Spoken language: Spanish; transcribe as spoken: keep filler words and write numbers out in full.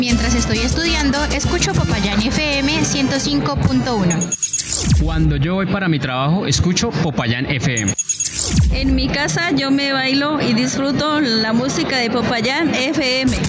Mientras estoy estudiando, escucho Popayán F M ciento cinco punto uno. Cuando yo voy para mi trabajo, escucho Popayán F M. En mi casa yo me bailo y disfruto la música de Popayán F M.